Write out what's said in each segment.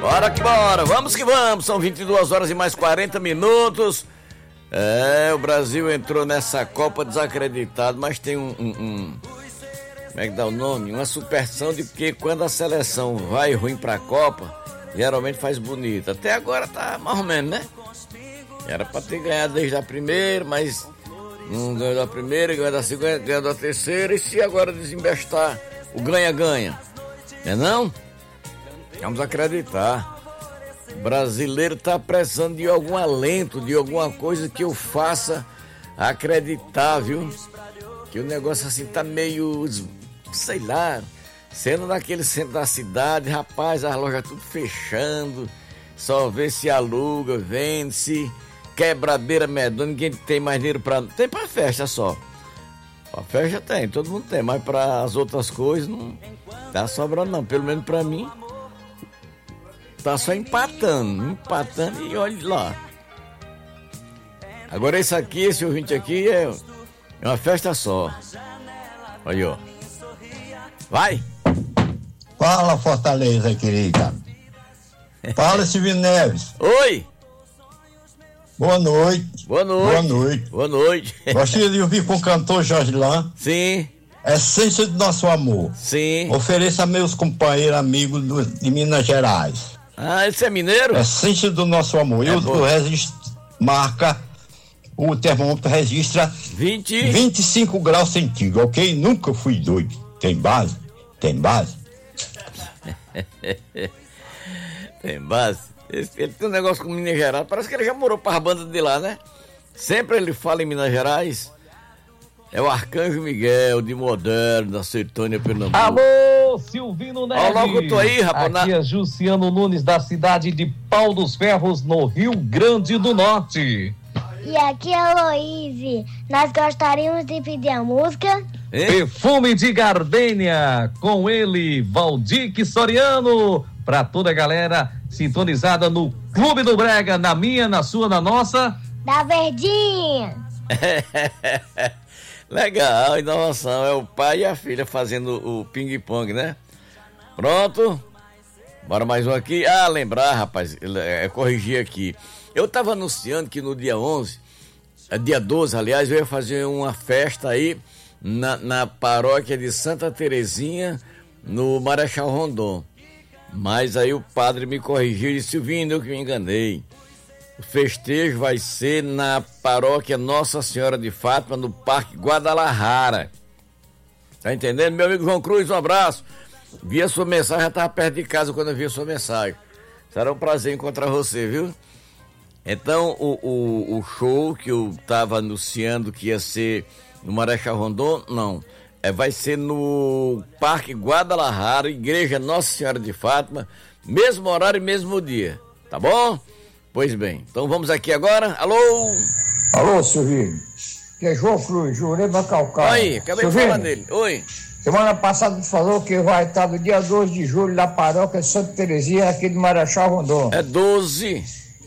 Bora que bora, vamos que vamos, são 22 horas e mais 40 minutos. O Brasil entrou nessa Copa desacreditado, mas tem como é que dá o nome? Uma superstição de que quando a seleção vai ruim pra Copa, geralmente faz bonito. Até agora tá mais ou menos, né? Era pra ter ganhado desde a primeira, mas não ganhou da primeira, ganhou da segunda, ganhou da terceira, e se agora desembestar o ganha-ganha, não? Vamos acreditar. O brasileiro tá precisando de algum alento, de alguma coisa que eu faça acreditar, viu? Que o negócio assim tá meio, sei lá, sendo naquele centro da cidade, rapaz, as lojas tudo fechando, só vê se aluga, vende-se, quebradeira medonha, ninguém tem mais dinheiro tem pra festa só. Pra festa tem, todo mundo tem, mas para as outras coisas não tá sobrando não, pelo menos pra mim. Tá só empatando e olha lá. Agora esse ouvinte aqui é uma festa só. Olha, ó. Vai! Fala, Fortaleza, querida. Fala, Silvio Neves. Oi! Boa noite. Boa noite. Boa noite. Gostaria de ouvir com o cantor Jorge Lan. Sim. Essência do nosso amor. Sim. Ofereça a meus companheiros, amigos de Minas Gerais. Ah, esse é mineiro? Essência do nosso amor. O termômetro registra 25 graus centígrados, ok? Nunca fui doido. Tem base? Tem base? Tem base. Ele tem um negócio com Minas Gerais. Parece que ele já morou para as bandas de lá, né? Sempre ele fala em Minas Gerais. É o Arcanjo Miguel, de Moderno, da Sertânia, Pernambuco. Alô, Silvino Neves. Ó, logo eu tô aí, rapaz. Aqui é Jussiano Nunes, da cidade de Pau dos Ferros, no Rio Grande do Norte. E aqui é Heloíse. Nós gostaríamos de pedir a música Perfume de Gardênia, com ele, Valdir Soriano, pra toda a galera sintonizada no Clube do Brega, na minha, na sua, na nossa. Da Verdinha. Legal, inovação, é o pai e a filha fazendo o ping-pong, né? Pronto, bora mais um aqui. Lembrar, rapaz, corrigir aqui. Eu tava anunciando que no dia 11, dia 12, aliás, eu ia fazer uma festa aí na paróquia de Santa Terezinha, no Marechal Rondon. Mas aí o padre me corrigiu e disse: Silvinho, eu que me enganei. O festejo vai ser na paróquia Nossa Senhora de Fátima, no Parque Guadalajara. Tá entendendo? Meu amigo João Cruz, um abraço. Vi a sua mensagem, já estava perto de casa quando eu vi a sua mensagem. Será um prazer encontrar você, viu? Então, o show que eu estava anunciando que ia ser no Marechal Rondon, não. Vai ser no Parque Guadalajara, Igreja Nossa Senhora de Fátima, mesmo horário e mesmo dia. Tá bom? Pois bem, então vamos aqui agora. Alô, Silvio. Que é João Cruz, Jurema Calcaia. Oi, acabei de falar dele. Oi. Semana passada tu falou que vai estar no dia 12 de julho na paróquia Santa Terezinha, aqui de Marechal Rondon. É 12.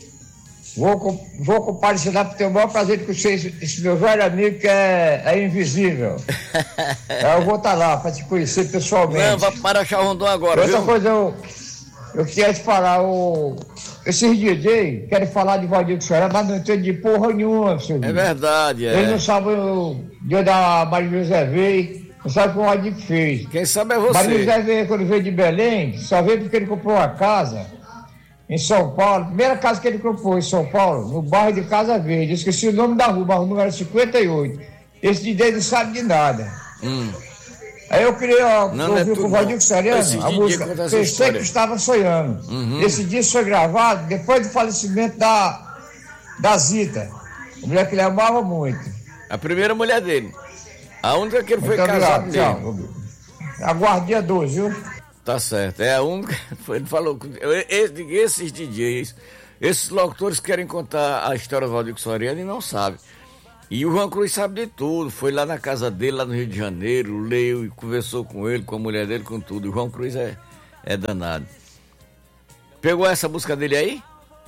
Vou comparecer lá pro teu maior prazer de conhecer esse meu velho amigo que é invisível. Eu vou estar lá para te conhecer pessoalmente. Não, vai para Marechal Rondon agora, outra coisa, eu queria te falar, esses DJ querem falar de Valdir Soriano, mas não entende de porra nenhuma, senhor. É verdade, Eles não sabem o dia da Maria José veio, não sabe o que o Valdir fez. Quem sabe é você. Maria José veio, quando veio de Belém, só veio porque ele comprou uma casa em São Paulo, primeira casa que ele comprou em São Paulo, no bairro de Casa Verde. Eu esqueci o nome da rua, mas o número era 58. Esse DJ não sabe de nada. Aí eu queria ouvir com o Valdir Soriano a música Pensei que Estava Sonhando. Esse disco foi gravado depois do falecimento da Zita, a mulher que ele amava muito. A primeira mulher dele. A única que ele foi casado dele. Aguarde dia 12, viu? Tá certo, é a única. Ele falou. Esses DJs, esses locutores querem contar a história do Valdir Soriano e não sabem. E o João Cruz sabe de tudo, foi lá na casa dele, lá no Rio de Janeiro, leu e conversou com ele, com a mulher dele, com tudo. O João Cruz é danado. Pegou essa música dele aí?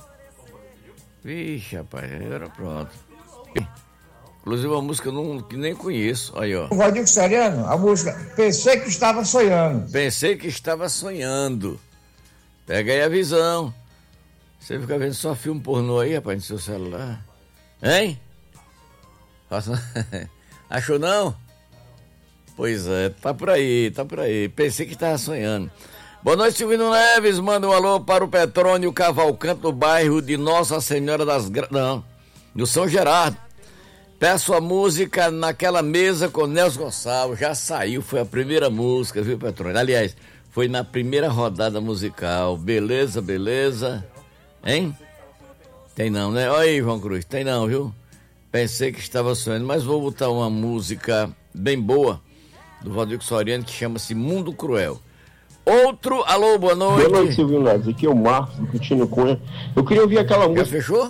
Vixe, rapaz, era pronto. Inclusive uma música que nem conheço, aí ó. O Valdir Soriano, a música Pensei que Estava Sonhando. Pensei que Estava Sonhando. Pega aí a visão. Você fica vendo só filme pornô aí, rapaz, no seu celular. Hein? Achou não? Pois é, tá por aí. Pensei que tava sonhando. Boa noite, Silvino Neves. Manda um alô para o Petrônio Cavalcante, do bairro de Nossa Senhora das do São Gerardo. Peço a música Naquela Mesa com Nelson Gonçalves. Já saiu, foi a primeira música, viu, Petrônio? Aliás, foi na primeira rodada musical. Beleza? Hein? Tem não, né? Olha aí, João Cruz, tem não, viu? Pensei que estava sonhando, mas vou botar uma música bem boa do Valdir Soriano que chama-se Mundo Cruel. Outro, alô, boa noite. Boa noite, Silvio Neves. Aqui é o Marcos do Coutinho Cunha. Eu queria ouvir aquela música. Já fechou?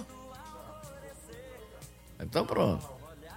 Então pronto.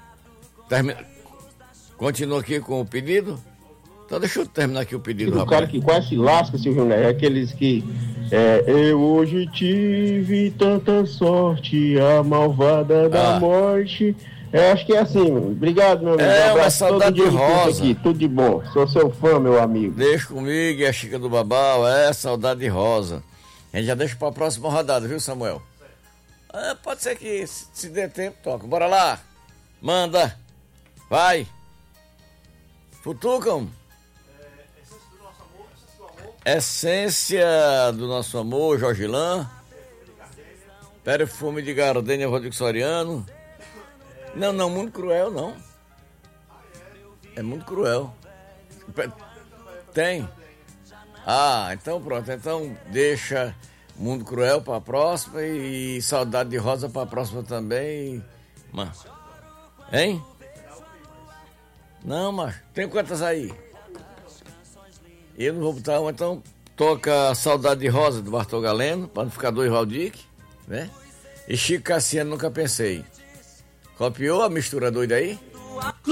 Continua aqui com o pedido? Então deixa eu terminar aqui o pedido. O cara que quase se lasca, Silvio Neves, é aqueles que... eu hoje tive tanta sorte, a malvada da morte... acho que é assim, obrigado, meu amigo. Uma saudade de rosa. Aqui, tudo de bom. Sou seu fã, meu amigo. Deixa comigo, a Chica do Babau, saudade de rosa. A gente já deixa pra próxima rodada, viu, Samuel? Pode ser que, se der tempo, toca. Bora lá. Manda. Vai. Futucam. Essência do Nosso Amor, Jorge Lan. Perfume de Gardênia, Rodrigo Soriano. Não, Muito Cruel, não. É Muito Cruel. Tem? Então pronto. Então deixa Mundo Cruel pra próxima e Saudade de Rosa pra próxima também. Mas, hein? Não, mas tem quantas aí? Eu não vou botar uma, então toca Saudade de Rosa do Bartol Galeno, pra não ficar dois Valdic, né? E Chico Cassiano, Nunca Pensei. Copiou a mistura doida aí?